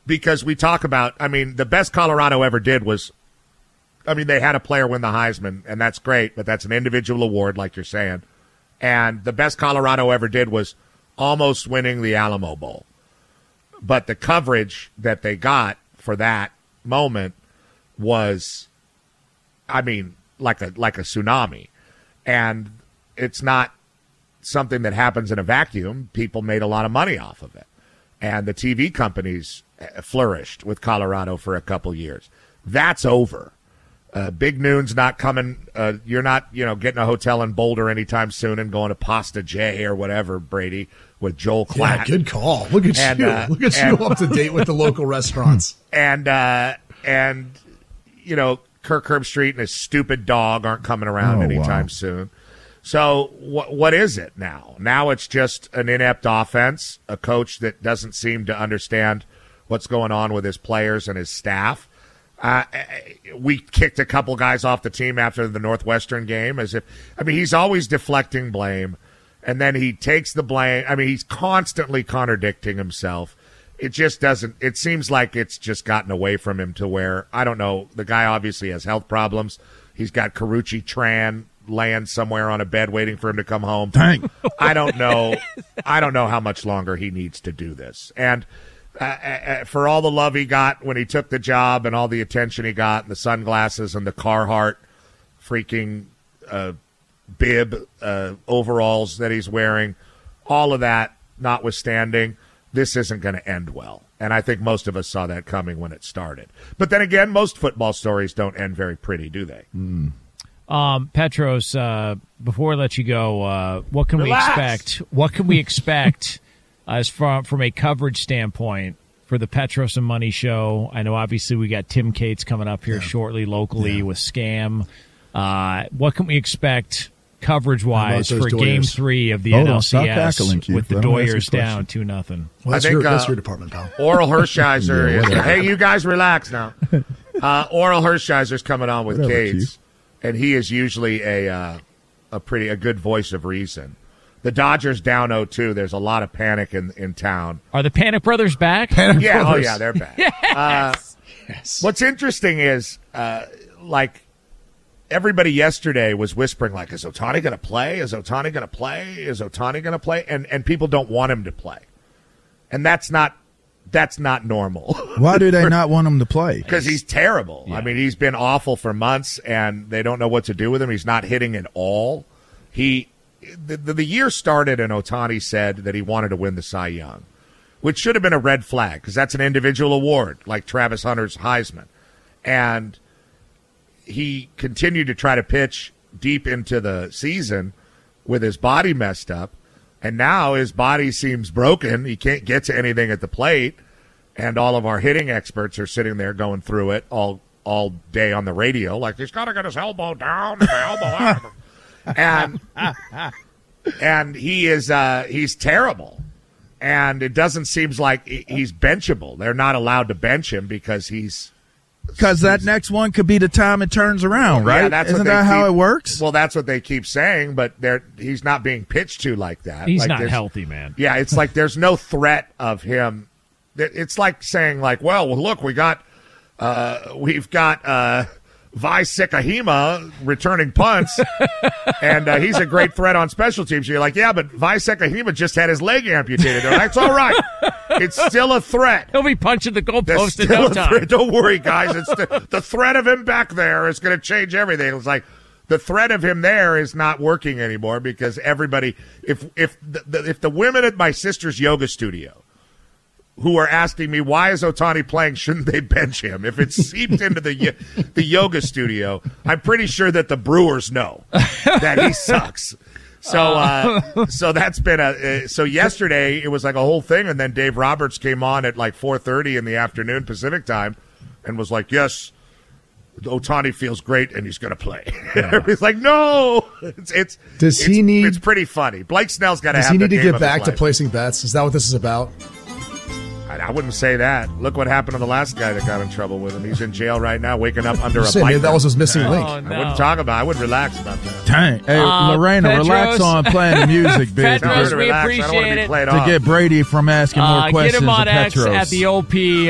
because we talk about, the best Colorado ever did was, they had a player win the Heisman, and that's great, but that's an individual award, like you're saying. And the best Colorado ever did was almost winning the Alamo Bowl. But the coverage that they got for that moment was, like a tsunami. And it's not something that happens in a vacuum. People made a lot of money off of it. And the TV companies flourished with Colorado for a couple years. That's over. Big Noon's not coming. You're not, getting a hotel in Boulder anytime soon and going to Pasta J or whatever, Brady, with Joel Klatt. Yeah, good call. Look at you. Look at you up to date with the local restaurants. And Kirk Herbstreit and his stupid dog aren't coming around anytime soon. So what is it now? Now it's just an inept offense, a coach that doesn't seem to understand what's going on with his players and his staff. We kicked a couple guys off the team after the Northwestern game he's always deflecting blame, and then he takes the blame. He's constantly contradicting himself. It just doesn't – it seems like it's just gotten away from him to where, I don't know, the guy obviously has health problems. He's got Karuchi Tran laying somewhere on a bed waiting for him to come home. Dang. I don't know how much longer he needs to do this. And for all the love he got when he took the job and all the attention he got and the sunglasses and the Carhartt freaking bib overalls that he's wearing, all of that notwithstanding, this isn't going to end well. And I think most of us saw that coming when it started. But then again, most football stories don't end very pretty, do they? Petros, before I let you go, what can we expect? What can we expect as from a coverage standpoint for the Petros and Money show? I know obviously we got Tim Cates coming up here shortly locally with Scam. What can we expect coverage-wise for Game 3 of the NLCS with the Doyers down 2-0? Well, that's your department, pal. Oral Hershiser is. Hey, you guys relax now. Oral Hershiser's coming on with Cates, and he is usually a good voice of reason. The Dodgers down 0-2. There's a lot of panic in town. Are the Panic Brothers back? Brothers. Oh yeah, they're back. Yes. What's interesting is everybody yesterday was whispering, is Ohtani going to play? Is Ohtani going to play? Is Ohtani going to play? And people don't want him to play. And that's not normal. Why do they not want him to play? Because he's terrible. Yeah. He's been awful for months, and they don't know what to do with him. He's not hitting at all. The year started, and Ohtani said that he wanted to win the Cy Young, which should have been a red flag because that's an individual award, like Travis Hunter's Heisman. And he continued to try to pitch deep into the season with his body messed up, and now his body seems broken. He can't get to anything at the plate, and all of our hitting experts are sitting there going through it all day on the radio, like he's got to get his elbow down and the elbow out. And he is he's terrible, and it doesn't seem like he's benchable. They're not allowed to bench him because that next one could be the time it turns around, right? Yeah, Isn't that how it works? Well, that's what they keep saying, but he's not being pitched to like that. He's not healthy, man. Yeah, it's like there's no threat of him. It's like saying, well, look, we've got Vi Sekahima returning punts, and he's a great threat on special teams. You're like, yeah, but Vi Sekahima just had his leg amputated. That's all right. It's still a threat. He'll be punching the goalpost in no time. Don't worry, guys. It's the threat of him back there is going to change everything. It's like the threat of him there is not working anymore because everybody, if the women at my sister's yoga studio who are asking me, why is Ohtani playing? Shouldn't they bench him? If it's seeped into the yoga studio, I'm pretty sure that the Brewers know that he sucks. So that's been so yesterday it was like a whole thing, and then Dave Roberts came on at 4:30 in the afternoon Pacific time and was like, yes, Ohtani feels great and he's going to play. Yeah. He's like, no. It's pretty funny. Blake Snell's got to have the game of his life. Does he need to get back to placing bets? Is that what this is about? I wouldn't say that. Look what happened to the last guy that got in trouble with him. He's in jail right now, waking up under a bike. Maybe that was his missing link. Oh, no. I wouldn't talk about it. I would relax about that. Dang. Hey, Lorena, Petros, relax on playing the music, bitch. Petros, we appreciate it. To get Brady from asking more questions get him on of X Petros. at the OP.